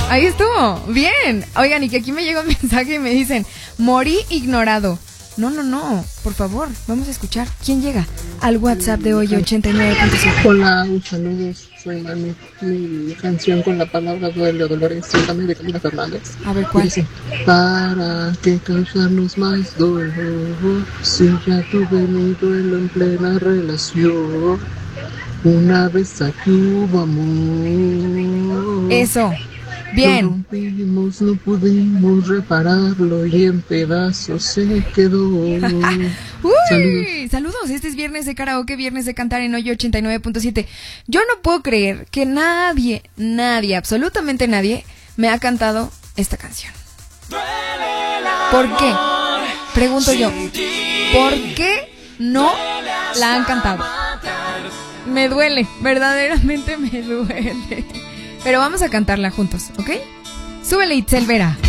Ahí estuvo, bien. Oigan, y que aquí me llega un mensaje y me dicen, morí ignorado. No, por favor, vamos a escuchar. ¿Quién llega? Al WhatsApp de hoy, 89.7. Hola, saludos, soy Mami. Mi canción con la palabra duele o dolores, también de Camila Fernández. A ver, ¿cuál? Dice, ¿para qué causarnos más dolor? Si ya tuve mi duelo en plena relación. Una vez aquí hubo amor. Eso. Bien. Lo rompimos, no pudimos repararlo y en pedazos se quedó. Uy, saludos. Este es viernes de karaoke, viernes de cantar en hoy 89.7. Yo no puedo creer que nadie, absolutamente nadie, me ha cantado esta canción. ¿Por qué? Pregunto yo. ¿Por qué no la han cantado? Me duele, verdaderamente me duele. Pero vamos a cantarla juntos, ¿ok? Súbele, Itzel Vera.